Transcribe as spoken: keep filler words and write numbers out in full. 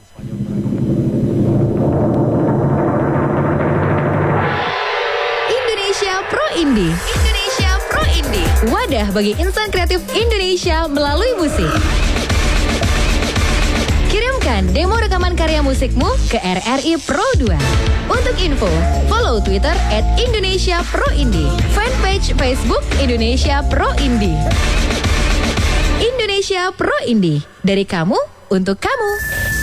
Indonesia Pro Indie. Indonesia Pro Indie. Wadah bagi insan kreatif Indonesia melalui musik. Kirimkan demo rekaman karya musikmu ke R R I Pro dua. Untuk info, follow Twitter at Indonesia Pro Indie, fanpage Facebook Indonesia Pro Indie. Indonesia Pro Indie, dari kamu untuk kamu.